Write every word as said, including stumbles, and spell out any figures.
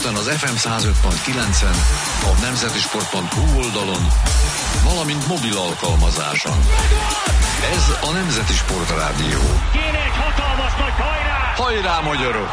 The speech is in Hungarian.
Budapesten az ef em száz öt pont kilencen, a nemzetisport pont hu oldalon, valamint mobil alkalmazáson. Ez a Nemzeti Sport Rádió. Kéne egy hatalmas nagy hajrá! Hajrá, magyarok!